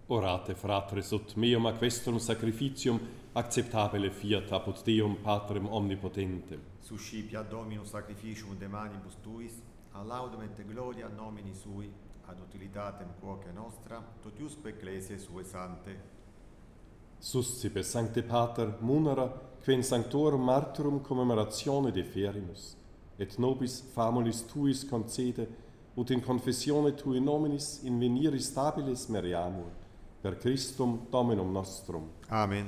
Orate, fratres, ut meum a questum sacrificium acceptabile fiat apud Deum Patrem omnipotentem. Suscipiat Dominus sacrificium de manibus tuis, a laudem et gloria nomini sui, ad utilitatem quoque nostra, totiusque ecclesiae sue sante. Suscipe, Sancte Pater, munera, que in sanctorum martyrum commemoratione deferimus, et nobis famulis tuis concede, ut in confessione tui nominis in venire stabilis meriamur, per Christum Dominum nostrum. Amen.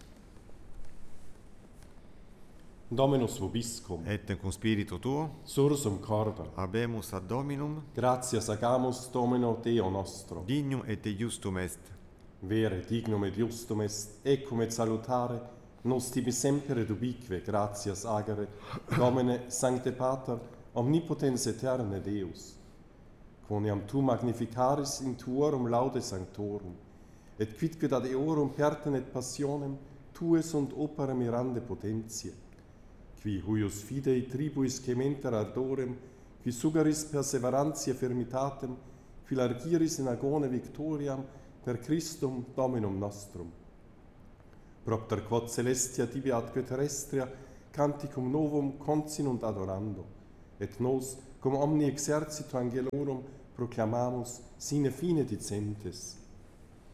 Dominus vobiscum, Et cum spiritu tuo, sursum corda, habemus ad Dominum, gratias agamus Domino Deo nostro. dignum et justum est. Vere, dignum et justum est, ecum et salutare, nos tibi semper et ubique gratias agere, Domine, Sancte Pater, omnipotens eterne Deus, quoniam tu magnificaris in tuorum laude sanctorum, et quidquid ad eorum pertenet passionem, tue sunt opera mirande potentiae, qui huius fidei tribuis cementer ardorem, qui sugaris perseverantiae firmitatem, qui largiris in agone victoriam, per Christum Dominum nostrum. Propter quod celestia tibi atque terrestria canticum novum consinunt adorando, et nos cum omni exercito angelorum proclamamus sine fine dicentes.